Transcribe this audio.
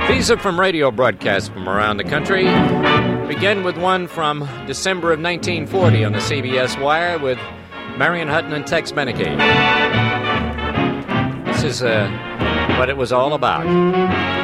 These are from radio broadcasts from around the country. Begin with one from December of 1940 on the CBS Wire with Marion Hutton and Tex Beneke. This is what it was all about.